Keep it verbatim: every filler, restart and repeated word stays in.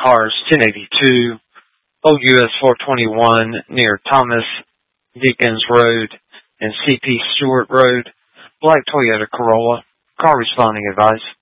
cars ten eighty-two, Old U S four twenty-one near Thomas Deacons Road and C P Stewart Road. Black Toyota Corolla. Car responding advice.